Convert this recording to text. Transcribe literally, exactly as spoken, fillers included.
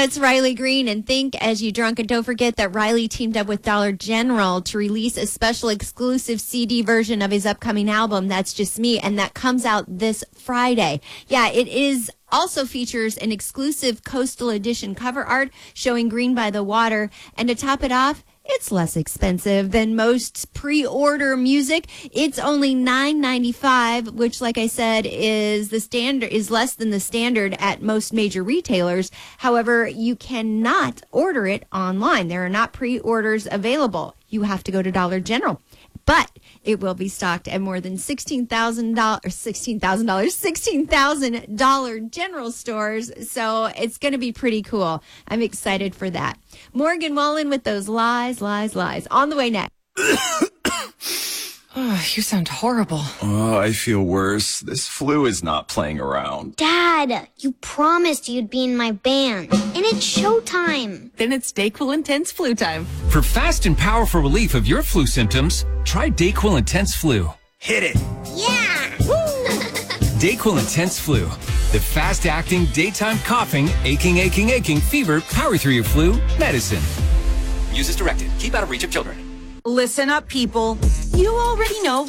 it's Riley Green, and think as you drunk. And don't forget that Riley teamed up with Dollar General to release a special exclusive C D version of his upcoming album, That's Just Me, and that comes out this Friday. Yeah, it is also features an exclusive Coastal Edition cover art showing Green by the water, and to top it off, it's less expensive than most pre-order music. It's only nine ninety-five, which, like I said, is the standard is less than the standard at most major retailers. However, you cannot order it online. There are not pre-orders available. You have to go to Dollar General. But it will be stocked at more than sixteen thousand dollars, sixteen thousand dollars, sixteen thousand Dollar General stores. So it's going to be pretty cool. I'm excited for that. Morgan Wallen with those lies, lies, lies. On the way next. Oh, you sound horrible. Oh, I feel worse. This flu is not playing around. Dad, you promised you'd be in my band. And it's showtime. Then it's Dayquil Intense Flu time. For fast and powerful relief of your flu symptoms, try Dayquil Intense Flu. Hit it. Yeah! Dayquil Intense Flu. The fast-acting, daytime coughing, aching, aching, aching, fever, power through your flu medicine. Use as directed. Keep out of reach of children. Listen up, people. You already know